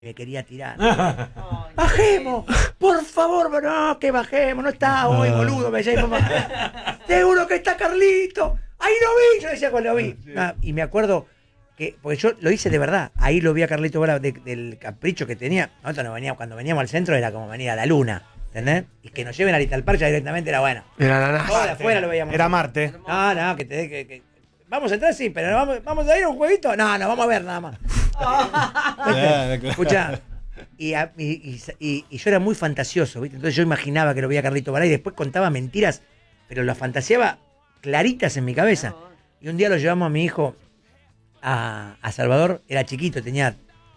me quería tirar. ¡Bajemos! ¡Por favor! No, que bajemos, no está hoy, boludo, me decía mi mamá. ¡Seguro que está Carlito! ¡Ahí lo vi! Yo decía cuando lo vi. Y me acuerdo que, porque yo lo hice de verdad, ahí lo vi a Carlito Balá del capricho que tenía. Nosotros cuando veníamos al centro era como venir a la luna, ¿entendés? Y que nos lleven a Little Park ya directamente era bueno. Era la NASA. Todo de afuera lo veíamos. Era Marte. No, que vamos a entrar, sí, pero vamos a ir a un jueguito. No, vamos a ver nada más. Escuchá, y yo era muy fantasioso, ¿viste? Entonces yo imaginaba que lo veía Carlito Balá y después contaba mentiras, pero las fantaseaba claritas en mi cabeza. Y un día lo llevamos a mi hijo a Salvador, era chiquito, tenía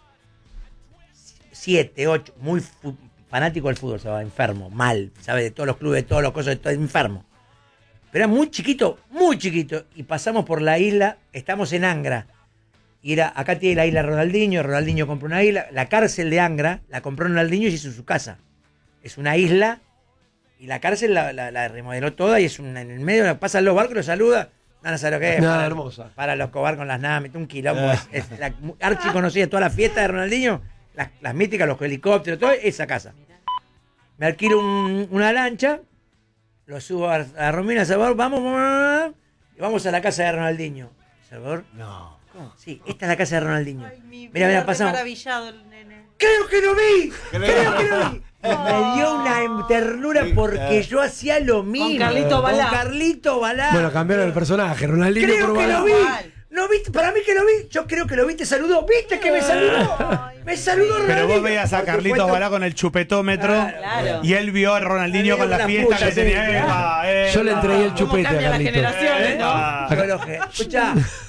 7, 8, muy fanático del fútbol, estaba enfermo, mal, ¿sabes? De todos los clubes, de todas las cosas, de todo, enfermo. Pero era muy chiquito, y pasamos por la isla, estamos en Angra, y acá tiene la isla Ronaldinho compró una isla, la cárcel de Angra la compró Ronaldinho y se hizo su casa. Es una isla, y la cárcel la remodeló toda, y es en el medio, pasan los barcos, los saluda, no sé lo que es. Nada, hermosa. Para los cobar con las naves, un quilombo, es la archi conocida, toda la fiesta de Ronaldinho, las míticas, los helicópteros, todo, esa casa. Me alquilo una lancha, lo subo a Romina, a Salvador, vamos a la casa de Ronaldinho. ¿Salvador? No. ¿Cómo? Sí, esta es la casa de Ronaldinho. Mira, pasamos. Maravillado el nene. ¡Creo que lo vi! ¡Creo que lo vi! Me dio una ternura porque yo hacía lo mismo. Con Carlito Balá. Con Carlito Balá. Bueno, cambiaron el personaje, Ronaldinho Creo por que Balá. lo vi. ¿No viste? Para mí que lo vi. Yo creo que lo vi, te saludó. ¿Viste que me saludó? Me saludó Ronaldinho. Pero vos veías a Por Carlitos supuesto. Balá con el chupetómetro Claro. y él vio a Ronaldinho con la Una fiesta puta, que tenía. sí. Yo le entregué el chupete a cambian las Carlito. generaciones, ¿no? Yo lo escuchá,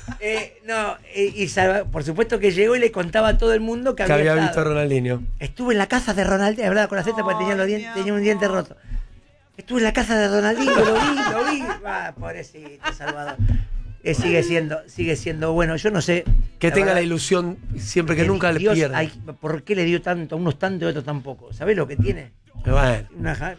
por supuesto que llegó y le contaba a todo el mundo que Que había estado. visto a Ronaldinho. Estuve en la casa de Ronaldinho, hablaba con la Z porque tenía un diente roto. Estuve en la casa de Ronaldinho, lo vi. Pobrecito, Salvador. Sigue siendo bueno. Yo no sé. Que tenga verdad, la ilusión siempre que nunca le Dios, pierda. ¿por qué le dio tanto a unos tanto y a otros tan poco? ¿Sabés lo que tiene? Bueno.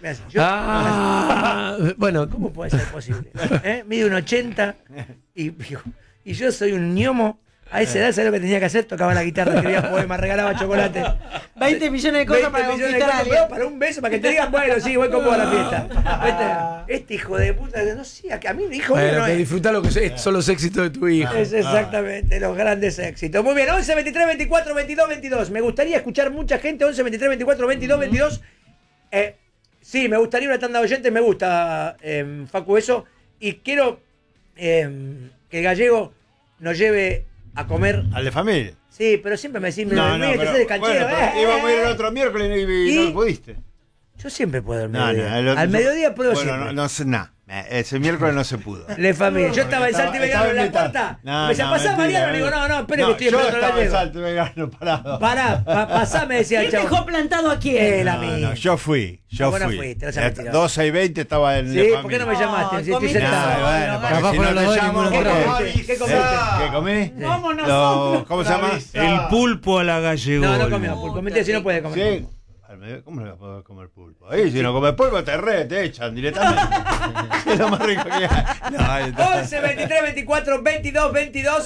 Bueno, ¿Cómo puede ser posible? Mide un 80 y yo soy un ñomo. A esa edad, ¿sabés lo que tenía que hacer? Tocaba la guitarra, escribía poemas, regalaba chocolate. 20 millones de cosas para 20 millones de conquistar a cosas alguien. para un beso, para que te digan, bueno, sí, voy con vos a la fiesta. Este hijo de puta, no sé, a mí mi hijo mío bueno, no que es. disfrutar lo que son los éxitos de tu hijo. Es exactamente los grandes éxitos. Muy bien, 11, 23, 24, 22, 22. Me gustaría escuchar mucha gente, 11, 23, 24, 22, 22. Sí, me gustaría una tanda de oyentes, me gusta, Facu, eso. Y quiero que el gallego nos lleve a comer. Al de familia. Sí, pero siempre me decís, No, que sos de canchero. bueno, pero íbamos a ir el otro miércoles y no pudiste. Yo siempre puedo al No, mediodía. no, Al mediodía puedo bueno, siempre. no, ese miércoles no se pudo. De familia. Yo estaba en Salto y Belgrano en la invitado. puerta. No, me decía, no, pasá, mentira, Mariano. Le digo, no, espere que estoy yo esperando al estaba en gallego. Salto y Belgrano parado. Pará, pasá, me decía el ¿Quién chavo. dejó plantado a quién? La No, mía. yo fui. vos no fuiste, no seas mentiroso. 12 y 20 estaba en Sí, la ¿por qué no me familia. llamaste? Si estoy comiste sentado. solo. Bueno, no, porque capaz si fueron no los te dos y llamo, ninguno ¿qué ¿Qué comiste? ¿Qué comí? Vamos nosotros. ¿Cómo se llama? El pulpo a la gallegol. No comió pulpo. Mentira, si no puede comer. Sí. Al mediodía, ¿cómo le vas a poder comer pulpo? Ahí, si no comes pulpo, te echan directamente. Es lo más rico que hay. No, ahí está. 11, 23, 24, 22, 22.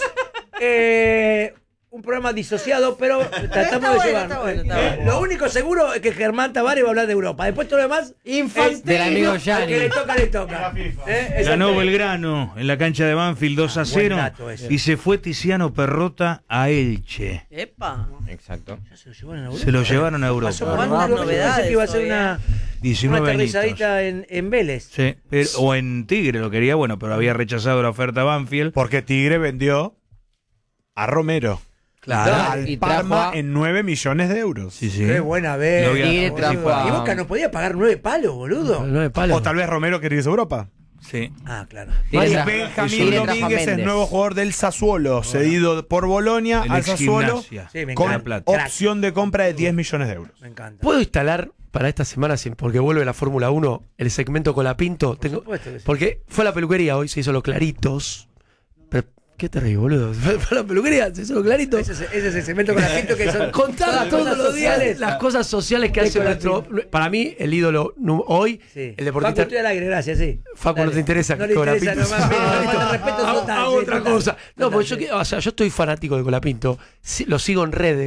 Un programa disociado, pero tratamos de llevarlo. está bueno. Lo único seguro es que Germán Tavares va a hablar de Europa. Después todo lo demás. Infantil. Del amigo Al Gianni. que le toca, le toca. Ganó Belgrano en la cancha de Banfield 2-0 buen dato ese. y se fue Tiziano Perrota a Elche. Epa. Exacto. ¿Ya se lo llevaron a Europa? Se lo llevaron a Pasó Europa. por Cuántas Europa. novedades Pensé que iba a ser hoy, una 19 añitos. aterrizadita en Vélez. Sí, o en Tigre lo quería, bueno, pero había rechazado la oferta Banfield. Porque Tigre vendió a Romero. Claro. Al y trajo Parma a- en 9 millones de euros. Sí, sí. Qué buena vez. Lo había- Tigre trajo a- Y Boca no podía pagar 9 palos, boludo. 9 palos. O tal vez Romero quería irse a Europa. Sí. Ah, claro. Tigre Y trajo- Benjamín Tigre trajo a Domínguez es Méndez. nuevo jugador del Sassuolo, cedido por Bolonia El al ex Sassuolo Gimnasia. Sí, me con encanta. Plata. opción de compra de 10 millones de euros. Me encanta. ¿Puedo instalar para esta semana, porque vuelve la Fórmula 1, el segmento Colapinto? supuesto que sí. Porque fue a la peluquería hoy, se hizo los claritos. Pero, ¿qué te reí, boludo? Fue a la peluquería, se hizo los claritos. Ese es el segmento con la gente que son. Contaba todos cosas los días sociales. las cosas sociales que Sí, hace Colapinto. nuestro. Para mí, el ídolo hoy, Sí. el deportista. Facu, estoy al aire, gracias, sí. Facu, Dale. no te interesa No que le interesa, Colapinto. nomás, mira, falta de respeto total. Hago sí, otra total. cosa. No, Total, porque sí. yo estoy fanático de Colapinto. Lo sigo en redes.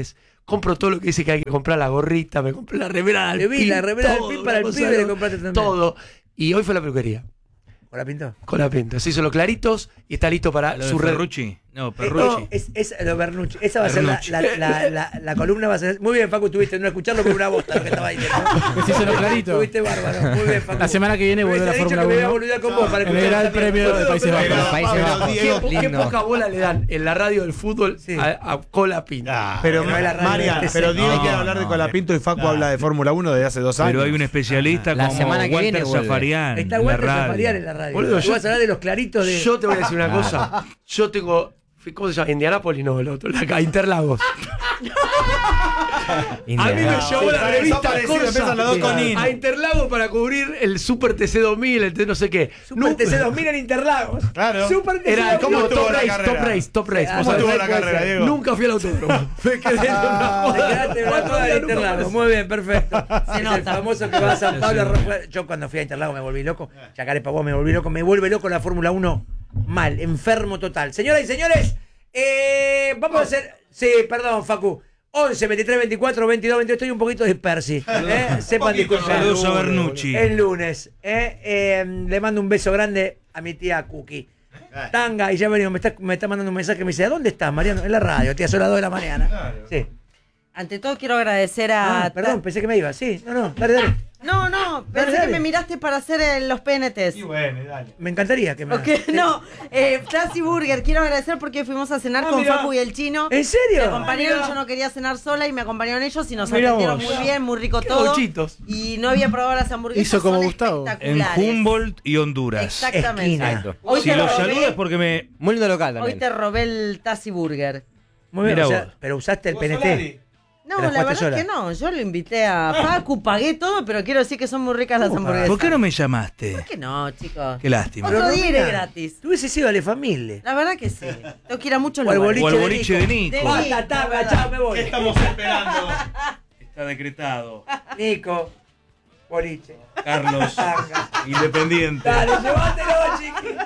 compro todo lo que dice que hay que comprar, la gorrita, me compré la remera del Le vi la remera del Pin para el pibe, le compraste también. todo. Y hoy fue a la peluquería. ¿Con la pintó? Con la pinta. Se hizo los claritos y está listo para ¿Lo su de red. Ferrucci? No, No, Perrucci. es lo Bernucci. Esa va a ser Bernucci. la columna. Va a ser. Muy bien, Facu, tuviste no escucharlo por una bosta lo que estaba diciendo. Se hizo lo clarito. Tuviste bárbaro. Muy bien, Facu. La semana que viene Me vuelve la hubiese dicho Fórmula que me iba a 1. boludear con vos para En el Gran Premio de Países Bajos. Pero, Países pero, Bajos. Diego, Qué Lindo. poca bola le dan en la radio del fútbol Sí. a Colapinto. Pero, no es la radio Marian, de este pero set. Diego No, quiere hablar de no, Colapinto y Facu claro. habla de Fórmula 1 desde hace 2 años. Pero hay un especialista La como semana que Walter viene vuelve. Zafarian. Está en la Walter radio. Zafarian en la radio. Boludo, Tú yo- vas a hablar de los claritos de. Yo te voy a decir una cosa. Yo tengo. ¿Cómo se llama? Indianápolis, no, el otro. Acá, Interlagos. A mí me llevó la revista Empiezan los dos con IN. a Interlagos para cubrir el Super TC 2000, el no sé qué. Super TC 2000 en Interlagos. Claro. Super TC Era 2000. ¿Cómo no, estuvo top la race, carrera? top race. Ah, O ¿Cómo sea, estuvo no la puede carrera, ser. Diego? nunca fui al autódromo. Me quedé en una Te quedaste en la Cuatro rueda de días nunca Interlagos. aparecí. Muy bien, perfecto. Es el nota. famoso que va a San Pablo. Yo cuando fui a Interlagos me volví loco. Yacaré me volví loco. Me vuelve loco la Fórmula 1 mal, enfermo total. Señoras y señores, vamos a hacer. Sí, perdón, Facu. 11, 23, 24, 22, 22. Estoy un poquito dispersi. Sepan disculpar. Saludos a Bernucci. El lunes. Le mando un beso grande a mi tía Cookie. Tanga, y ya venimos, me está mandando un mensaje que me dice: ¿a dónde estás, Mariano? En la radio, tía, son las 2 de la mañana. Sí. Ante todo quiero agradecer a... Perdón, pensé que me iba. Sí, no, dale. No, pensé dale. que me miraste para hacer los PNTs. bueno, dale. Me encantaría que me. Ok, no, Tassi Burger, quiero agradecer porque fuimos a cenar con mirá. Facu y el Chino. ¿En serio? Me acompañaron, Mirá. yo no quería cenar sola y me acompañaron ellos y nos Mirá atendieron vos. muy bien, muy rico Qué todo. gauchitos. Y no había probado las hamburguesas. Hizo como son Gustavo. En espectaculares. Humboldt y Honduras. Exactamente. Esquina. Hoy Si te los robé- saludas es porque me. Muy lindo local Hoy también. te robé el Tassi Burger. Muy bien, Mirá o sea, vos. pero usaste el PNT. No, ¿Te las la jugaste verdad es que no. Yo lo invité a Facu, pagué todo, pero quiero decir que son muy ricas las hamburguesas. ¿Por qué no me llamaste? ¿Por qué no, chicos? Qué lástima. Otro día iré Romina, gratis. Tú hubieses ido a la familia. La verdad que sí. Tengo que ir a muchos O al lugares. O al boliche boliche de Nico. De- Basta, tanga, chao, me voy. Estamos esperando. Está decretado. Nico, boliche. Carlos, Tanga. Independiente. Dale, llévatelo, chiqui.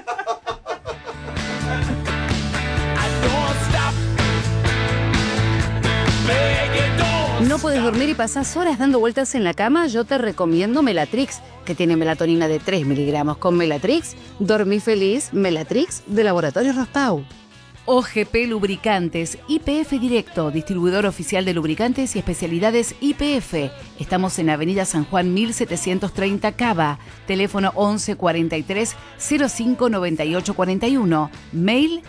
¿No puedes dormir y pasás horas dando vueltas en la cama? Yo te recomiendo Melatrix, que tiene melatonina de 3 miligramos. Con Melatrix, dormí feliz. Melatrix, de Laboratorio Rospau. OGP Lubricantes, IPF Directo, distribuidor oficial de lubricantes y especialidades IPF. Estamos en Avenida San Juan 1730 Cava, teléfono 11 43 05 98 41, mail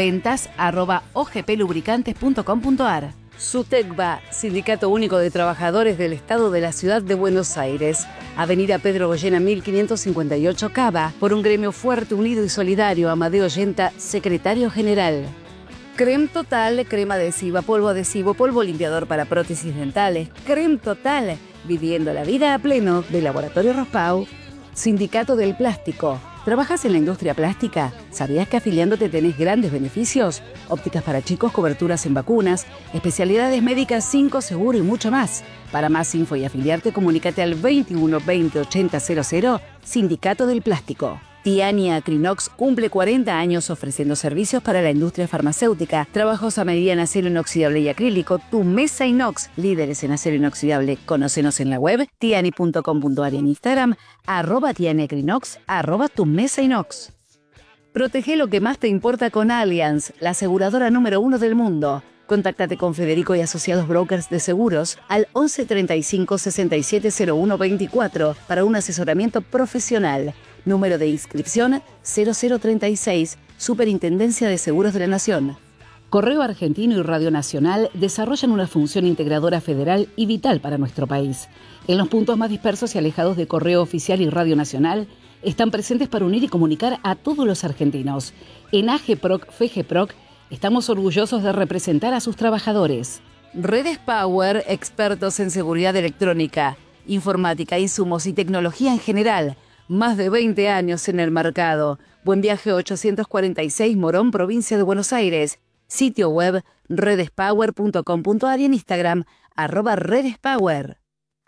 ventas@ogplubricantes.com.ar. SUTECBA, Sindicato Único de Trabajadores del Estado de la Ciudad de Buenos Aires. Avenida Pedro Goyena 1558 Cava, por un gremio fuerte, unido y solidario. Amadeo Yenta, secretario general. Creme Total, crema adhesiva, polvo limpiador para prótesis dentales. Creme Total, viviendo la vida a pleno, de Laboratorio Rospau. Sindicato del Plástico. ¿Trabajas en la industria plástica? ¿Sabías que afiliándote tenés grandes beneficios? Ópticas para chicos, coberturas en vacunas, especialidades médicas 5 seguro y mucho más. Para más info y afiliarte, comunícate al 21 20 80 00, Sindicato del Plástico. Tiani Acrinox cumple 40 años ofreciendo servicios para la industria farmacéutica, trabajos a medida en acero inoxidable y acrílico, tu mesa inox, líderes en acero inoxidable. Conócenos en la web, tiani.com.ar y en Instagram, @tianiacrinox, @tu mesa inox. Protege lo que más te importa con Allianz, la aseguradora número 1 del mundo. Contáctate con Federico y Asociados Brokers de Seguros al 11 35 67 01 24 para un asesoramiento profesional. Número de inscripción 0036, Superintendencia de Seguros de la Nación. Correo Argentino y Radio Nacional desarrollan una función integradora federal y vital para nuestro país. En los puntos más dispersos y alejados de Correo Oficial y Radio Nacional, están presentes para unir y comunicar a todos los argentinos. En AGPROC, FGPROC, estamos orgullosos de representar a sus trabajadores. Redes Power, expertos en seguridad electrónica, informática, insumos y tecnología en general. Más de 20 años en el mercado. Buen Viaje 846 Morón, provincia de Buenos Aires. Sitio web redespower.com.ar y en Instagram @redespower.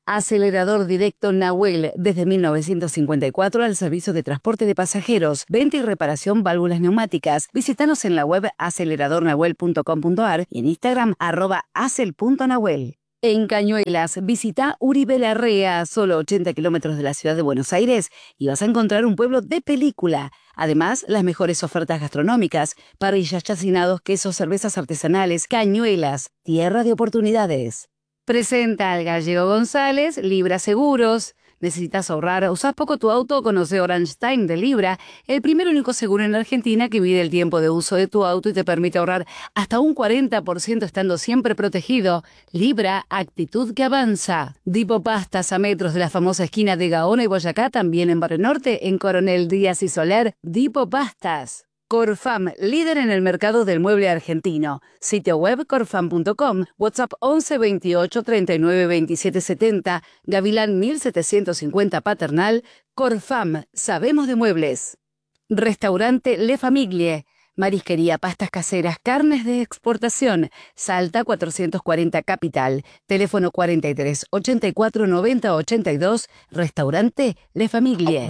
Acelerador directo Nahuel, desde 1954 al servicio de transporte de pasajeros, venta y reparación válvulas neumáticas. Visítanos en la web aceleradornahuel.com.ar y en Instagram @acel.nahuel. En Cañuelas, visita Uribe Larrea, solo 80 kilómetros de la ciudad de Buenos Aires, y vas a encontrar un pueblo de película. Además, las mejores ofertas gastronómicas, parrillas, chacinados, quesos, cervezas artesanales. Cañuelas, tierra de oportunidades. Presenta al Gallego González, Libra Seguros. ¿Necesitas ahorrar? ¿Usás poco tu auto? Conoce Orange Time de Libra, el primer único seguro en la Argentina que mide el tiempo de uso de tu auto y te permite ahorrar hasta un 40% estando siempre protegido. Libra, actitud que avanza. Dipo Pastas, a metros de la famosa esquina de Gaona y Boyacá, también en Barrio Norte, en Coronel Díaz y Soler. Dipo Pastas. Corfam, líder en el mercado del mueble argentino. Sitio web corfam.com, WhatsApp 11 28 39 27 70, Gavilán 1750 Paternal. Corfam, sabemos de muebles. Restaurante Le Famiglie. Marisquería, pastas caseras, carnes de exportación. Salta 440 Capital. Teléfono 43 84 90 82. Restaurante Le Famiglie.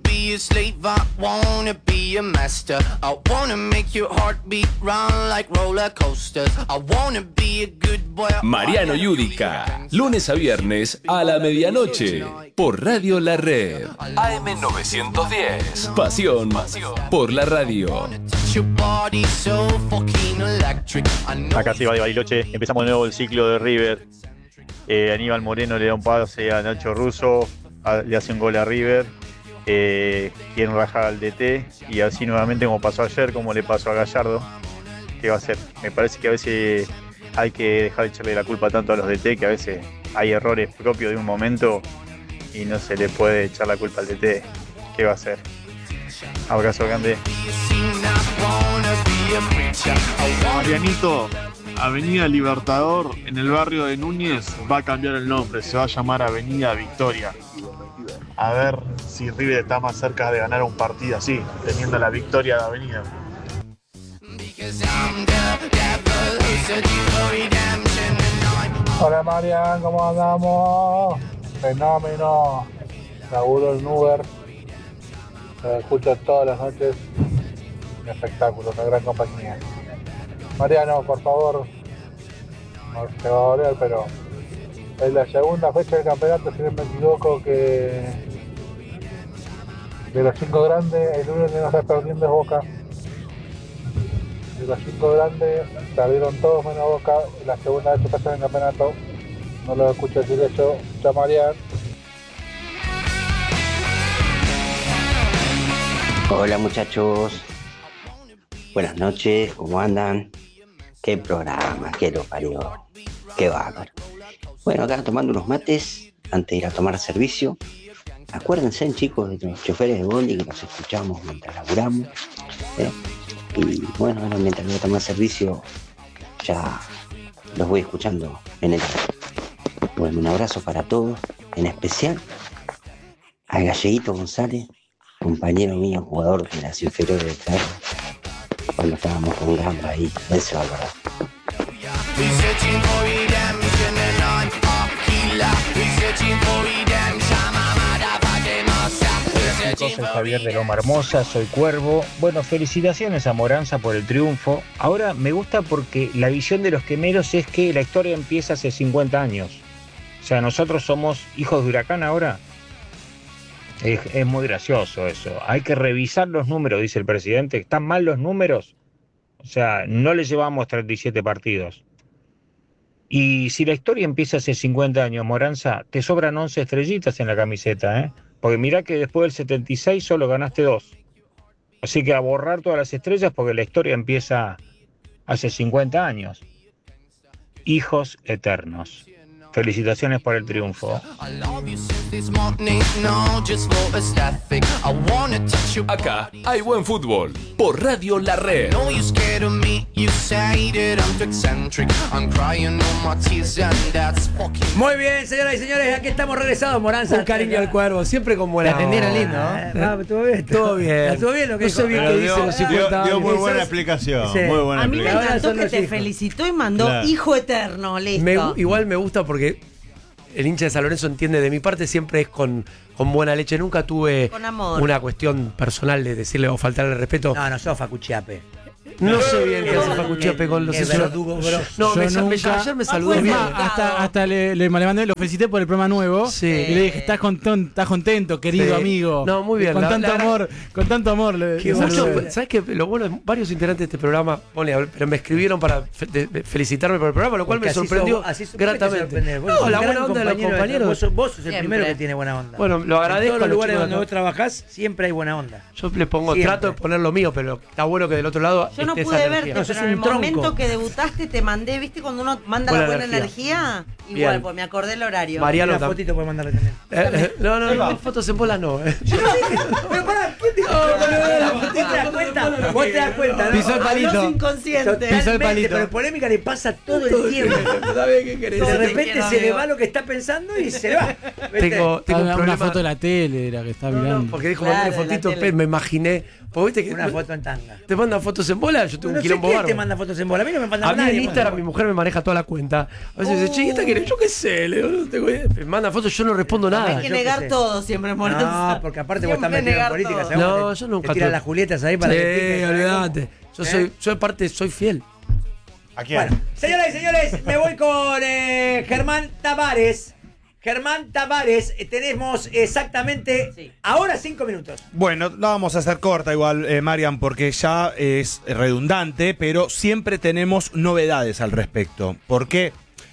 Mariano Yudica, lunes a viernes a la medianoche, por Radio La Red. AM910. Pasión por la radio. Acá se va de Bariloche, empezamos de nuevo el ciclo de River. Aníbal Moreno le da un pase a Nacho Russo, le hace un gol a River, quieren rajar al DT y así nuevamente como pasó ayer, como le pasó a Gallardo. ¿Qué va a hacer? Me parece que a veces hay que dejar de echarle la culpa tanto a los DT, que a veces hay errores propios de un momento y no se le puede echar la culpa al DT. ¿Qué va a hacer? Abrazo grande. Marianito, Avenida Libertador en el barrio de Núñez va a cambiar el nombre, se va a llamar Avenida Victoria. A ver si River está más cerca de ganar un partido así, teniendo la victoria de Avenida. Hola Marian, ¿cómo andamos? Fenómeno, laburo en Uber, lo escucho todas las noches, un espectáculo, una gran compañía. Mariano, por favor, no se va a doler, pero es la segunda fecha del campeonato, si no me equivoco, que de los 5 grandes, el único que no está perdiendo es Boca. De los 5 grandes, perdieron todos menos Boca, la segunda vez que pasa en el campeonato. No lo escucho decir eso. Chao, Marian. Hola muchachos, buenas noches, ¿cómo andan? Qué programa, qué lo parió, qué bárbaro. Bueno, acá tomando unos mates antes de ir a tomar servicio. Acuérdense, chicos, de los choferes de bondi que nos escuchamos mientras laburamos. Y bueno, ahora mientras voy a tomar servicio ya los voy escuchando en el... Bueno, un abrazo para todos, en especial a Galleguito González, compañero mío, jugador de las inferiores de Ferro, cuando estábamos con Gamba ahí, él se va a acordar. Chicos, soy Javier de Loma Hermosa, soy Cuervo. Bueno, felicitaciones a Moranza por el triunfo. Ahora me gusta porque la visión de los quemeros es que la historia empieza hace 50 años. O sea, nosotros somos hijos de Huracán ahora. Es muy gracioso eso. Hay que revisar los números, dice el presidente. ¿Están mal los números? O sea, no le llevamos 37 partidos. Y si la historia empieza hace 50 años, Moranza, te sobran 11 estrellitas en la camiseta, ¿eh? Porque mirá que después del 76 solo ganaste 2. Así que a borrar todas las estrellas porque la historia empieza hace 50 años. Hijos eternos. Felicitaciones por el triunfo. Acá hay buen fútbol por Radio La Red. Muy bien, señoras y señores, aquí estamos regresados, Moranza. Un cariño al Cuervo, siempre con buena. La atendieron lindo, ¿no? ¿Estuvo bien? Todo bien. ¿Estuvo bien lo que no sé bien qué dice los 50 años. Dio muy buena explicación. Sí. Muy buena A mí me explicación. encantó que te felicitó y mandó Claro. hijo eterno, listo. Igual me gusta porque el hincha de San Lorenzo entiende de mi parte siempre es con buena leche. Nunca tuve Con amor. una cuestión personal de decirle o faltarle el respeto. No sos Facuchiape. No sé bien qué hace Facuchiape con los ayer me saludó Es bien. más, hasta le mandé, lo felicité por el programa nuevo. Sí. Y le dije, estás contento, querido Sí. amigo. No, muy bien. Con tanto amor. Que ¿sabes qué? Lo bueno, varios integrantes de este programa, pero me escribieron para felicitarme por el programa, lo cual Porque me sorprendió gratamente. No, la buena onda de los compañeros. Vos sos el primero que tiene buena onda. Bueno, lo agradezco. En todos los lugares chicos donde acá. vos trabajás, siempre hay buena onda. Yo le pongo, Siempre. trato de poner lo mío, pero está bueno que del otro lado Yo no esté pude esa verte, energía. pero en el momento que debutaste te mandé, ¿viste? Cuando uno manda Buena la buena energía. energía. Igual, Bien. pues me acordé el horario. Mariano Una también. fotito puede mandarle también. No, fotos en bolas no. Pero pará, ¿qué te ¿Vos te das cuenta? Vos te das cuenta, ¿no? Pisó el palito. Hablas inconsciente. Pisó el palito. Pero polémica le pasa todo el tiempo. De repente se le va lo que está pensando y se le va. Tengo un Una problema. foto de la tele era que estaba mirando. Porque dijo, Claro, mandale de la fotito, tele. me imaginé. Porque viste que Una foto en tanga. te mandan fotos en bola, yo tengo No un sé quilombo quién bárbaro. te manda fotos en bola. A mí no me manda A mí nadie. en Instagram mi mujer me maneja toda la cuenta. A veces dice, che, ¿y esta quién es? Yo qué sé, le digo, no tengo idea. Me manda fotos, yo no respondo nada. Hay que yo qué negar sé. todo siempre, Moranza. No, porque aparte vos estás Siempre metido en negar política. todo. ¿sabes? No, Te- yo nunca te tiran tuve. las Julietas ahí para que pique, Sí, ¿sabes olvídate. cómo? Yo aparte soy fiel. ¿A quién? Bueno, señoras y señores, me voy con Germán Tavares. Germán Tavares, tenemos exactamente ahora 5 minutos. Bueno, la vamos a hacer corta igual, Marian, porque ya es redundante, pero siempre tenemos novedades al respecto. Porque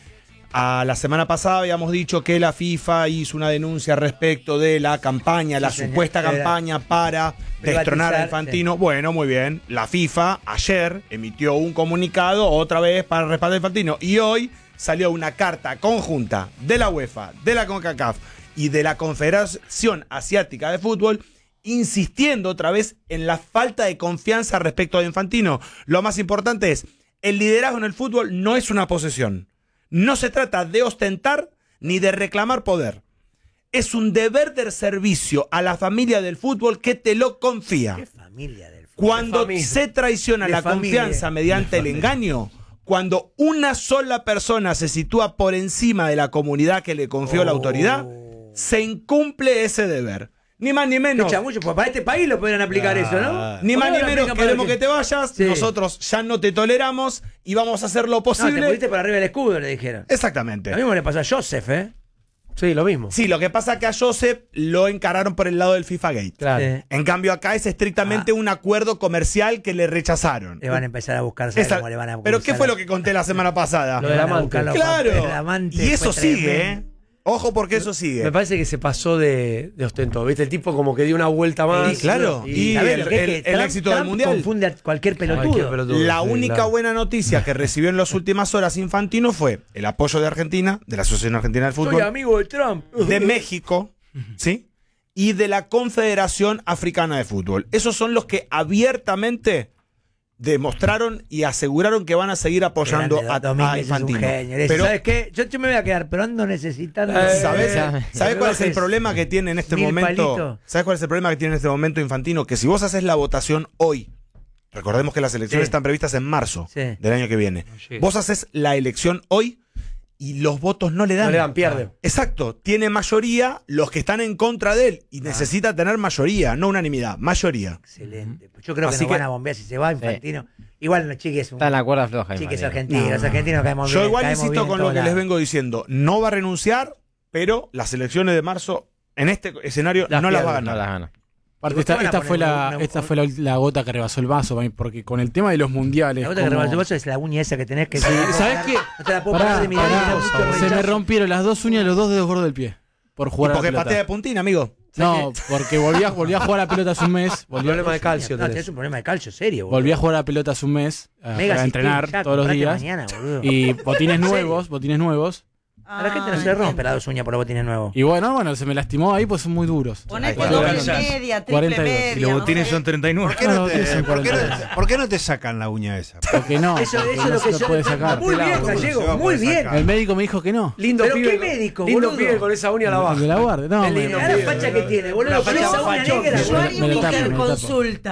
la semana pasada habíamos dicho que la FIFA hizo una denuncia respecto de la campaña, la señor. supuesta campaña para destronar a Privatizar, Infantino. Bueno, muy bien. La FIFA ayer emitió un comunicado otra vez para respaldar a Infantino. Y hoy salió una carta conjunta de la UEFA, de la CONCACAF y de la Confederación Asiática de Fútbol insistiendo otra vez en la falta de confianza respecto a Infantino. Lo más importante es, el liderazgo en el fútbol no es una posesión. No se trata de ostentar ni de reclamar poder. Es un deber de servicio a la familia del fútbol que te lo confía. ¿Qué familia del fútbol? Cuando se traiciona De la familia. confianza mediante el engaño, cuando una sola persona se sitúa por encima de la comunidad que le confió la autoridad, se incumple ese deber. Ni más ni menos. Qué chamullo, pues para este país lo podrían aplicar eso, ¿no? Ni ¿Por más qué ni no lo menos, aplican para queremos que- que te vayas, Sí. nosotros ya no te toleramos y vamos a hacer lo No, te posible. pusiste por arriba del escudo, le dijeron. Exactamente. Lo mismo le pasó a Joseph, ¿eh? Sí, lo mismo. Sí, lo que pasa es que a Joseph lo encararon por el lado del FIFA Gate. Claro. Sí. En cambio acá es estrictamente un acuerdo comercial que le rechazaron. Le van a empezar a buscar, ¿sabes Esa- cómo le van a Pero buscar? ¿qué fue lo que conté la semana pasada? Lo del Van a amante. buscar los Claro. papeles del amante, Y eso fue sigue, tremendo. Ojo porque eso sigue. Me parece que se pasó de ostento, ¿viste? El tipo como que dio una vuelta más. Sí, claro. Y ¿sabés el- lo que es el- que el Trump- éxito del Trump Mundial? confunde a cualquier pelotudo. La sí, única claro. buena noticia que recibió en las últimas horas Infantino fue el apoyo de Argentina, de la Asociación Argentina del Soy Fútbol, amigo de Trump. de México, ¿sí? Y de la Confederación Africana de Fútbol. Esos son los que abiertamente demostraron y aseguraron que van a seguir apoyando Grande, a Domínguez es un Infantino. genio. Le dice, Pero, ¿sabes qué? Yo me voy a quedar, pero ando necesitando. ¿Sabes cuál es el problema que tiene en este 1000 momento? palitos. ¿Sabes cuál es el problema que tiene en este momento Infantino? Que si vos haces la votación hoy, recordemos que las elecciones Sí. están previstas en marzo Sí. del año que viene. Vos haces la elección hoy y los votos no le dan. No le dan, pierde. Exacto. Tiene mayoría los que están en contra de él y necesita tener mayoría, no unanimidad, mayoría. Excelente. Yo creo que Así nos van a bombear si se va Infantino. Igual no, Chiqui es un. Está en la cuerda floja. Chiqui es Infantino. argentino. No. Los argentinos caemos bien. Yo igual caemos insisto bien con en lo que todos les lados. vengo diciendo. No va a renunciar, pero las elecciones de marzo, en este escenario, Las no las pierde, va a ganar. No las gana. Aparte, ¿Vos te van a esta poner fue la gota que rebasó el vaso, para mí, porque con el tema de los mundiales. La gota que como- rebasó el vaso es la uña esa que tenés que. ¿Sabés qué? No te la puedo Pará, pasar de mi dedo, pará, me da mucho se me rechazo. rompieron las dos uñas de los dos dedos gordos del pie. Por Y jugar a la porque pelota. patea de puntín, amigo. No, porque volví a jugar a la pelota hace un mes. Problema de calcio. No, tenés. tenés un problema de calcio serio, boludo. Volví a jugar a la pelota hace un mes. Mega Para entrenar System, ya, todos los comprate días. mañana, boludo. Y botines ¿En serio? nuevos. A la gente no se le rompe las dos uñas por los botines nuevos. Y bueno, se me lastimó ahí, pues son muy duros. Ponete Ahí doble está. media, triple 42. media. Y los botines no sé. son 39. ¿Por qué no No, te- son por qué no 40. ¿por qué no te sacan la uña esa? Porque no, Eso porque es no lo se que lo yo. puede sacar. Muy bien, ¿Cómo se va Gallego, a muy poder bien. sacar? El médico me dijo que no. Lindo ¿Pero pibe. qué médico, Lindo boludo? pibe con esa uña a la baja. Que la guarde. No, La facha que tiene, boludo. Con esa uña negra, Yo boludo. haría Me una lo tapo, me lo tapo. interconsulta.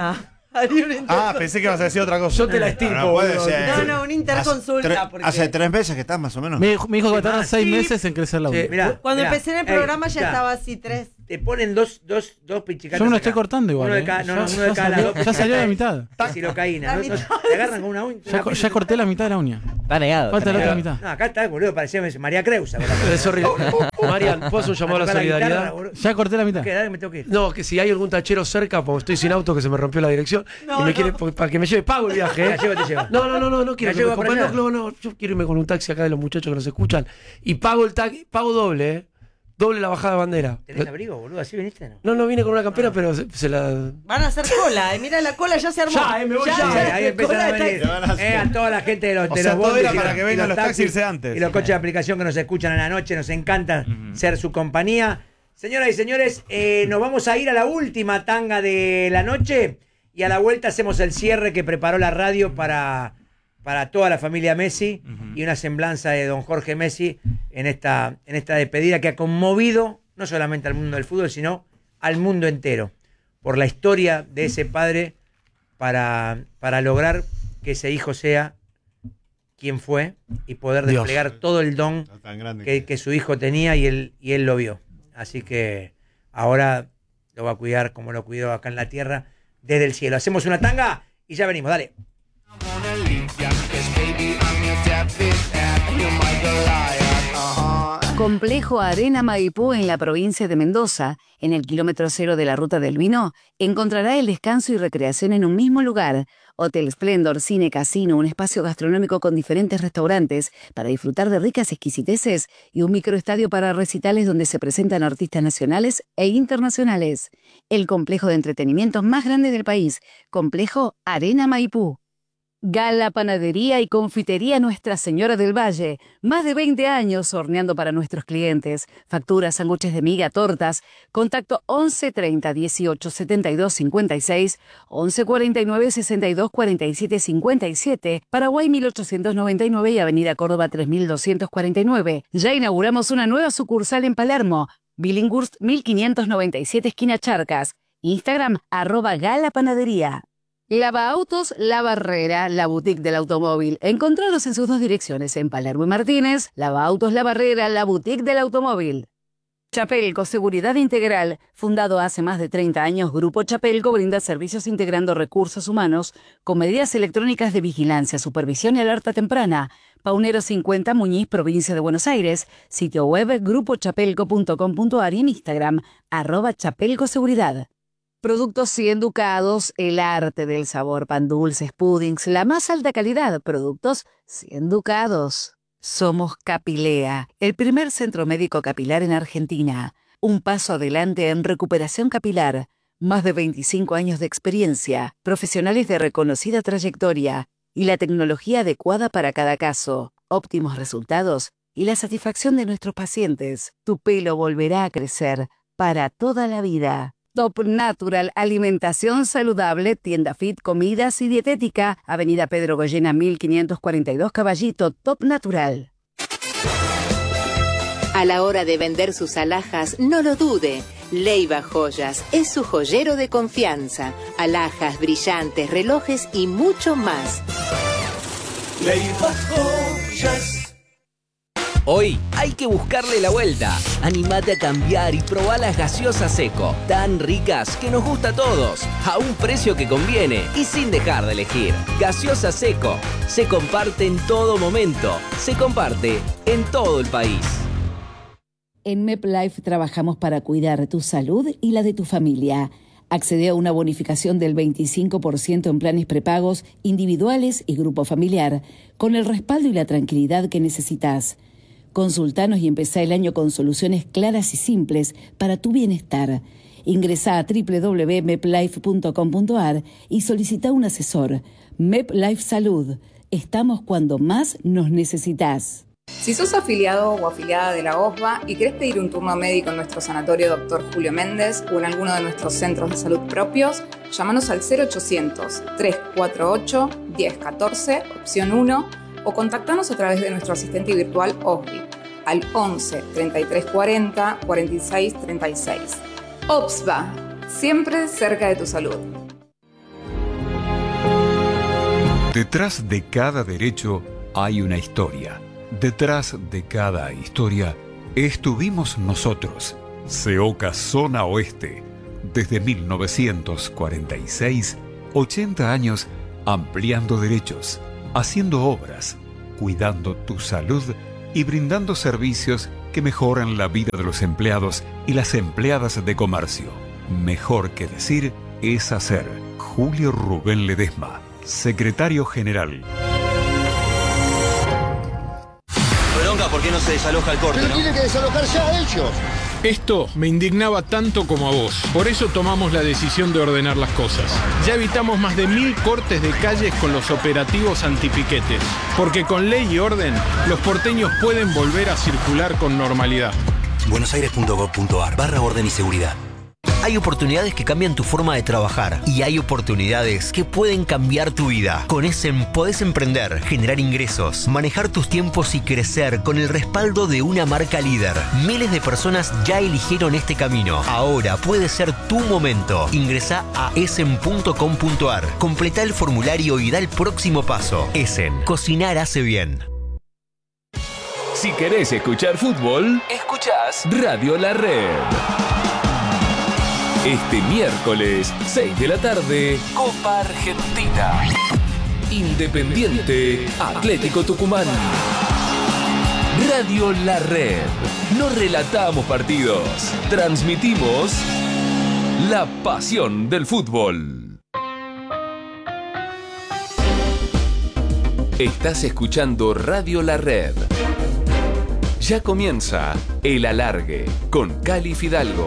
Ah, pensé que ibas a decir otra cosa. Yo te la estirpo, No puede boludo. ser. No, una interconsulta. porque- Hace 3 meses que estás más o menos. Me dijo que tardan 6 meses en crecer la uña. Cuando empecé en el programa ya estaba así 3. Te ponen dos pichicatas. Yo me lo acá. estoy cortando igual. Uno de cada, ¿eh? no, Ya- uno ya de cada salió- dos ya salió la pichicatas mitad. de silocaína. ¿No? Te agarran con una uña. Ya corté la mitad de la uña. Está negado. Falta la está otra negado. mitad. No, acá está, boludo, parecía María Creusa. Es horrible. Marian, ¿puedo hacer un llamado a la tocar la guitarra, solidaridad? boludo. Ya corté la mitad. ¿Qué? Dale, me tengo que ir. No, que si hay algún tachero cerca, porque estoy sin auto, que se me rompió la dirección, y me quiere, para que me lleve, pago el viaje. Te llevo, te llevo. No quiero ¿La que llevo me para acompañe. allá? No, yo quiero irme con un taxi acá de los muchachos que nos escuchan. Y pago el taxi, pago doble, doble la bajada de bandera. ¿Tenés abrigo, boludo? ¿Así viniste? No vine con una campera, pero se la. Van a hacer cola, mira la cola ya se armó. Ya, me voy ya. Ahí empiezan a venir. A toda la gente de los O sea, todo bondis era y para que vengan y los taxis irse antes. Y los coches de aplicación que nos escuchan en la noche. Nos encanta ser su compañía. Señoras y señores, nos vamos a ir a la última tanga de la noche. Y a la vuelta hacemos el cierre que preparó la radio para toda la familia Messi. Y una semblanza de don Jorge Messi en esta despedida que ha conmovido no solamente al mundo del fútbol, sino al mundo entero. Por la historia de ese padre para lograr que ese hijo sea quien fue y poder Dios. desplegar todo el don Tan grande que su hijo tenía y él lo vio. Así que ahora lo va a cuidar como lo cuidó acá en la tierra desde el cielo. Hacemos una tanga y ya venimos, dale. Complejo Arena Maipú en la provincia de Mendoza, en el kilómetro 0 de la Ruta del Vino, encontrará el descanso y recreación en un mismo lugar. Hotel Splendor, cine, casino, un espacio gastronómico con diferentes restaurantes para disfrutar de ricas exquisiteces y un microestadio para recitales donde se presentan artistas nacionales e internacionales. El complejo de entretenimiento más grande del país, Complejo Arena Maipú. Gala Panadería y Confitería Nuestra Señora del Valle. Más de 20 años horneando para nuestros clientes. Facturas, sándwiches de miga, tortas. Contacto 11 30 18 72 56, 11 49 62 47 57, Paraguay 1899 y Avenida Córdoba 3249. Ya inauguramos una nueva sucursal en Palermo. Billinghurst 1597 esquina Charcas. Instagram @Gala Panadería. Lava Autos La Barrera, la boutique del automóvil. Encontraros en sus dos direcciones, en Palermo y Martínez. Lava Autos La Barrera, la boutique del automóvil. Chapelco, seguridad integral. Fundado hace más de 30 años, Grupo Chapelco brinda servicios integrando recursos humanos con medidas electrónicas de vigilancia, supervisión y alerta temprana. Paunero 50, Muñiz, provincia de Buenos Aires. Sitio web grupochapelco.com.ar y en Instagram @chapelcoseguridad. Productos 100 ducados, el arte del sabor, pan dulces, puddings, la más alta calidad. Productos 100 ducados. Somos Capilea, el primer centro médico capilar en Argentina. Un paso adelante en recuperación capilar. Más de 25 años de experiencia, profesionales de reconocida trayectoria y la tecnología adecuada para cada caso. Óptimos resultados y la satisfacción de nuestros pacientes. Tu pelo volverá a crecer para toda la vida. Top Natural, alimentación saludable, tienda fit, comidas y dietética. Avenida Pedro Goyena 1542 Caballito, Top Natural. A la hora de vender sus alhajas, no lo dude. Leiva Joyas es su joyero de confianza. Alhajas, brillantes, relojes y mucho más. Leiva Joyas. Hoy hay que buscarle la vuelta. Animate a cambiar y probá las gaseosas Seco, tan ricas que nos gusta a todos, a un precio que conviene y sin dejar de elegir. Gaseosa Seco, se comparte en todo momento, se comparte en todo el país. En MepLife trabajamos para cuidar tu salud y la de tu familia. Accede a una bonificación del 25% en planes prepagos, individuales y grupo familiar, con el respaldo y la tranquilidad que necesitas. Consultanos y empezá el año con soluciones claras y simples para tu bienestar. Ingresá a www.meplife.com.ar y solicita un asesor. MepLife Salud. Estamos cuando más nos necesitas. Si sos afiliado o afiliada de la OSBA y querés pedir un turno médico en nuestro sanatorio Dr. Julio Méndez o en alguno de nuestros centros de salud propios, llámanos al 0800-348-1014, opción 1, o contactanos a través de nuestro asistente virtual OSBI al 11 33 40 46 36. OPSBA, siempre cerca de tu salud. Detrás de cada derecho hay una historia. Detrás de cada historia estuvimos nosotros. CEOCA Zona Oeste. Desde 1946, 80 años ampliando derechos, haciendo obras, cuidando tu salud y brindando servicios que mejoran la vida de los empleados y las empleadas de comercio. Mejor que decir es hacer. Julio Rubén Ledesma, secretario general. Bronca, ¿por qué no se desaloja el corte? Pero tiene que desalojar ya ellos. Esto me indignaba tanto como a vos. Por eso tomamos la decisión de ordenar las cosas. Ya evitamos más de 1000 cortes de calles con los operativos antipiquetes. Porque con ley y orden, los porteños pueden volver a circular con normalidad. buenosaires.gov.ar/orden y seguridad. Hay oportunidades que cambian tu forma de trabajar y hay oportunidades que pueden cambiar tu vida. Con Essen podés emprender, generar ingresos, manejar tus tiempos y crecer con el respaldo de una marca líder. Miles de personas ya eligieron este camino. Ahora puede ser tu momento. Ingresá a essen.com.ar, completá el formulario y da el próximo paso. Essen, cocinar hace bien. Si querés escuchar fútbol, escuchás Radio La Red. Este miércoles, 6 de la tarde, Copa Argentina. Independiente, Atlético Tucumán. Radio La Red. No relatamos partidos, transmitimos la pasión del fútbol. Estás escuchando Radio La Red. Ya comienza El Alargue con Cali Fidalgo.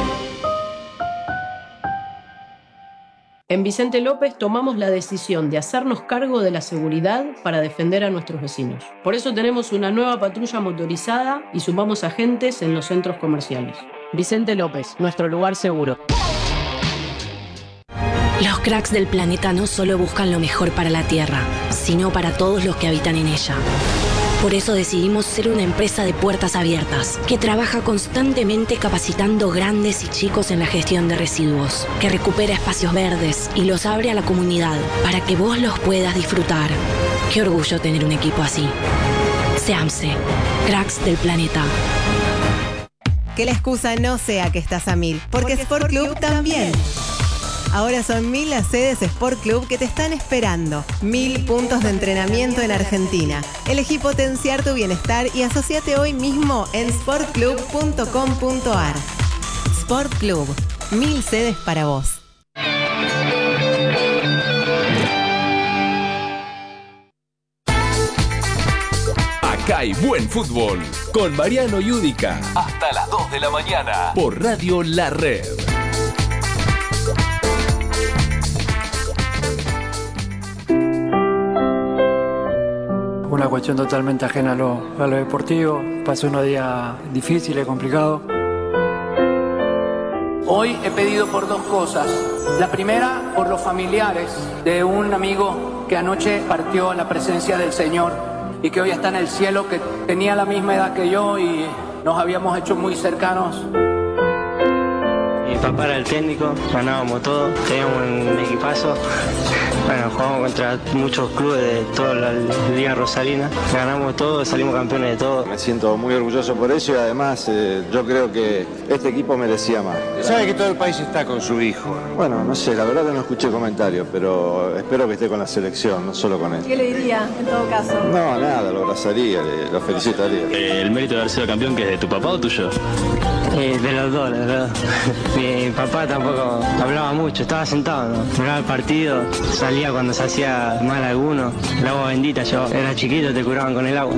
En Vicente López tomamos la decisión de hacernos cargo de la seguridad para defender a nuestros vecinos. Por eso tenemos una nueva patrulla motorizada y sumamos agentes en los centros comerciales. Vicente López, nuestro lugar seguro. Los cracks del planeta no solo buscan lo mejor para la Tierra, sino para todos los que habitan en ella. Por eso decidimos ser una empresa de puertas abiertas, que trabaja constantemente capacitando grandes y chicos en la gestión de residuos, que recupera espacios verdes y los abre a la comunidad para que vos los puedas disfrutar. Qué orgullo tener un equipo así. SEAMSE, cracks del planeta. Que la excusa no sea que estás a 1000, porque Sport Club también. Ahora son 1000 las sedes Sport Club que te están esperando. 1000 puntos de entrenamiento en Argentina. Elegí potenciar tu bienestar y asociate hoy mismo en sportclub.com.ar. Sport Club, 1000 sedes para vos. Acá hay buen fútbol con Mariano Yudica hasta las 2 de la mañana por Radio La Red. Una cuestión totalmente ajena a lo deportivo. Pasé unos días difíciles, complicados. Hoy he pedido por dos cosas. La primera, por los familiares de un amigo que anoche partió a la presencia del Señor y que hoy está en el cielo, que tenía la misma edad que yo y nos habíamos hecho muy cercanos. Mi papá era el técnico, ganábamos todo, teníamos un equipazo. Bueno, jugamos contra muchos clubes de toda la Liga Rosalina, ganamos todo, salimos campeones de todo. Me siento muy orgulloso por eso y además yo creo que este equipo merecía más. Sabe que todo el país está con su hijo. Bueno, no sé, la verdad que no escuché comentarios, pero espero que esté con la selección, no solo con él. ¿Qué le diría en todo caso? No, nada, lo abrazaría, lo felicitaría. ¿El mérito de haber sido campeón que es de tu papá o tuyo? De los dos, la verdad. Mi papá tampoco hablaba mucho, estaba sentado, ¿no? Miraba el partido, salía cuando se hacía mal alguno. El agua bendita, yo era chiquito, te curaban con el agua.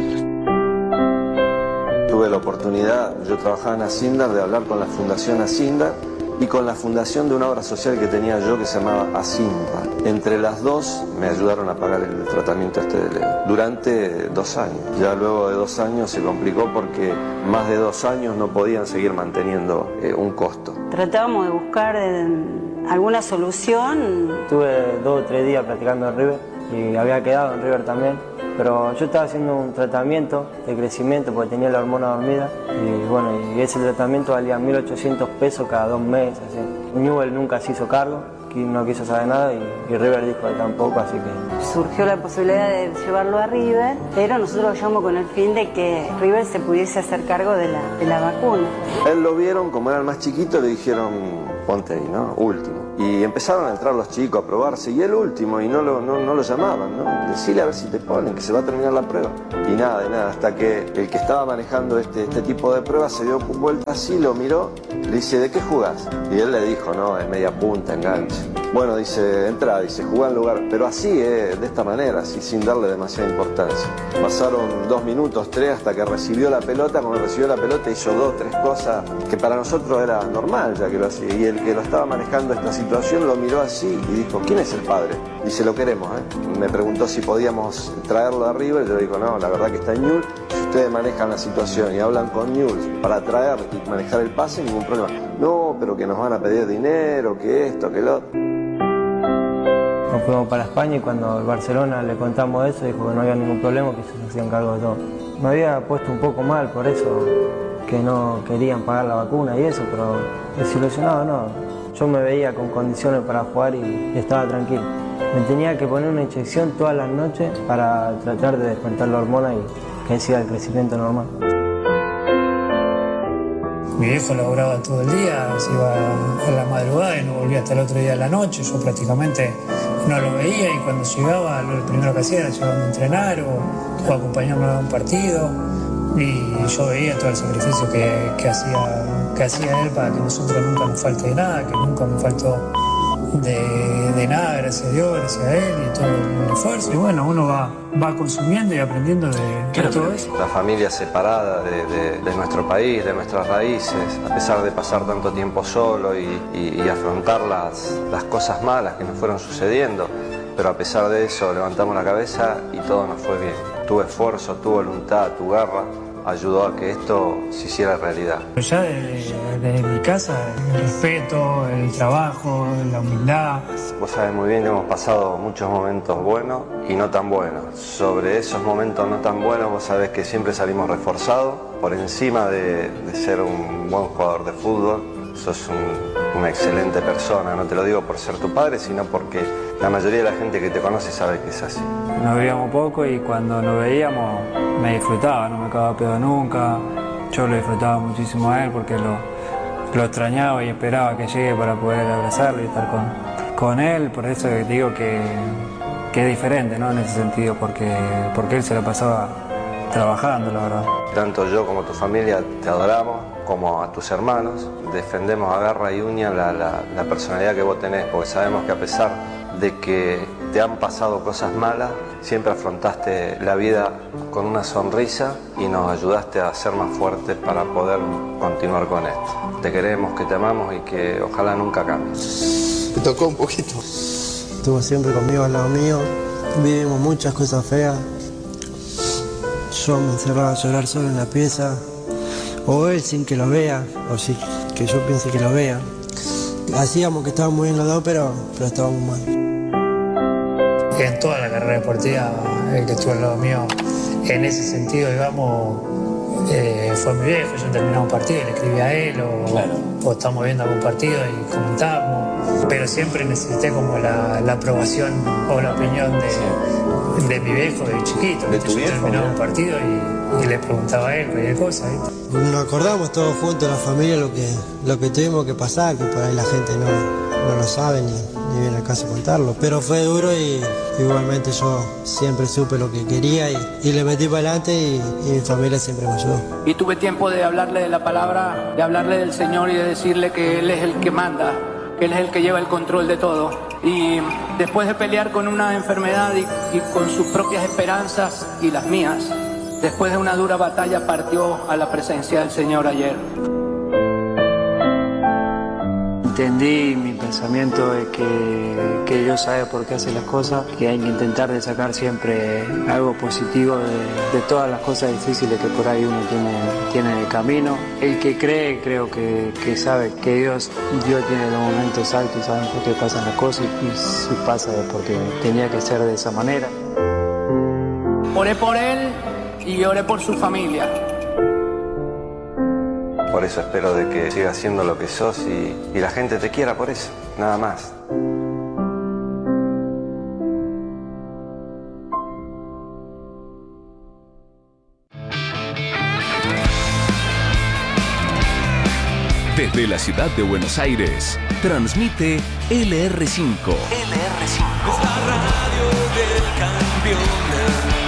Tuve la oportunidad, yo trabajaba en Asindar, de hablar con la Fundación Asindar y con la fundación de una obra social que tenía yo que se llamaba Asimpa. Entre las dos me ayudaron a pagar el tratamiento de Leo durante 2 años. Ya luego de 2 años se complicó porque más de 2 años no podían seguir manteniendo un costo. Tratábamos de buscar alguna solución. Estuve 2 o 3 días practicando en River y había quedado en River también. Pero yo estaba haciendo un tratamiento de crecimiento porque tenía la hormona dormida y bueno, y ese tratamiento valía 1.800 pesos cada 2 meses. Así. Newell nunca se hizo cargo, no quiso saber nada y River dijo que tampoco, así que... Surgió la posibilidad de llevarlo a River, pero nosotros lo llevamos con el fin de que River se pudiese hacer cargo de la vacuna. Él lo vieron, como era el más chiquito, le dijeron, ponte ahí, ¿no? Último. Y empezaron a entrar los chicos a probarse, y el último, y no lo llamaban, ¿no? Decile a ver si te ponen, que se va a terminar la prueba. Y nada, hasta que el que estaba manejando este tipo de pruebas se dio vuelta así, lo miró, le dice, ¿de qué jugás? Y él le dijo, no, es media punta, enganche. Bueno, dice, entra, dice, jugá en lugar, pero así, de esta manera, así, sin darle demasiada importancia. Pasaron 2 minutos, 3, hasta que recibió la pelota. Cuando recibió la pelota hizo 2, 3 cosas que para nosotros era normal, ya que lo hacía. Y el que lo estaba manejando esta situación lo miró así y dijo, ¿quién es el padre? Dice, lo queremos, ¿eh? Me preguntó si podíamos traerlo a River. Yo le digo, no, la verdad que está en Newell's. Si ustedes manejan la situación y hablan con Newell's para traer y manejar el pase, ningún problema. No, pero que nos van a pedir dinero, que esto, que lo otro. Nos fuimos para España y cuando el Barcelona le contamos eso, dijo que no había ningún problema, que se hacían cargo de todo. Me había puesto un poco mal por eso, que no querían pagar la vacuna y eso, pero desilusionado no. Yo me veía con condiciones para jugar y estaba tranquilo. Me tenía que poner una inyección todas las noches para tratar de despertar la hormona y que siga el crecimiento normal. Mi viejo laburaba todo el día, se iba a la madrugada y no volvía hasta el otro día de la noche. Yo prácticamente no lo veía y cuando llegaba, lo primero que hacía era llevarme a entrenar o acompañarme a un partido. Y yo veía todo el sacrificio que hacía él para que nosotros nunca nos falte de nada, que nunca me faltó de nada, gracias a Dios, gracias a él y todo el esfuerzo. Y bueno, uno va consumiendo y aprendiendo de todo eso. La familia separada de nuestro país, de nuestras raíces, a pesar de pasar tanto tiempo solo y afrontar las cosas malas que nos fueron sucediendo, pero a pesar de eso levantamos la cabeza y todo nos fue bien. Tu esfuerzo, tu voluntad, tu garra ayudó a que esto se hiciera realidad. Ya desde mi casa, el respeto, el trabajo, la humildad. Vos sabés muy bien que hemos pasado muchos momentos buenos y no tan buenos. Sobre esos momentos no tan buenos, vos sabés que siempre salimos reforzados. Por encima de ser un buen jugador de fútbol, sos una excelente persona. No te lo digo por ser tu padre, sino porque la mayoría de la gente que te conoce sabe que es así. Nos veíamos poco y cuando nos veíamos me disfrutaba, no me cagaba pedo nunca. Yo lo disfrutaba muchísimo a él porque lo extrañaba y esperaba que llegue para poder abrazarlo y estar con él. Por eso digo que es diferente, ¿no? En ese sentido, porque él se la pasaba trabajando, la verdad. Tanto yo como tu familia te adoramos, como a tus hermanos. Defendemos a garra y uña la personalidad que vos tenés, porque sabemos que a pesar de que te han pasado cosas malas, siempre afrontaste la vida con una sonrisa y nos ayudaste a ser más fuertes para poder continuar con esto. Te queremos, que te amamos y que ojalá nunca cambies. Me tocó un poquito. Estuvo siempre conmigo al lado mío, vivimos muchas cosas feas. Yo me encerraba a llorar solo en la pieza, o él sin que lo vea, o sin que yo piense que lo vea. Hacíamos que estábamos bien los dos, pero estábamos mal. En toda la carrera deportiva, el que estuvo al lado mío, en ese sentido, digamos, fue mi viejo. Yo terminaba un partido y le escribía a él, o estamos viendo algún partido y comentábamos. Pero siempre necesité como la aprobación o la opinión de mi viejo de chiquito. ¿De tu viejo? Yo terminaba un partido y le preguntaba a él cualquier cosa. Nos acordamos todos juntos, la familia, lo que tuvimos que pasar, que por ahí la gente no lo sabe ni viene al caso contarlo. Pero fue duro y igualmente yo siempre supe lo que quería y le metí para adelante y mi familia siempre me ayudó. Y tuve tiempo de hablarle de la palabra, de hablarle del Señor y de decirle que Él es el que manda, que Él es el que lleva el control de todo. Y después de pelear con una enfermedad y con sus propias esperanzas y las mías, después de una dura batalla partió a la presencia del Señor ayer. Entendí, mi pensamiento es que Dios sabe por qué hace las cosas, que hay que intentar de sacar siempre algo positivo de todas las cosas difíciles que por ahí uno tiene en el camino. El que cree, creo que sabe que Dios tiene los momentos altos y sabe por qué pasan las cosas y si pasa es porque tenía que ser de esa manera. Oré por él y oré por su familia. Por eso espero de que sigas siendo lo que sos y la gente te quiera por eso, nada más. Desde la ciudad de Buenos Aires, transmite LR5. Es la radio del campeón del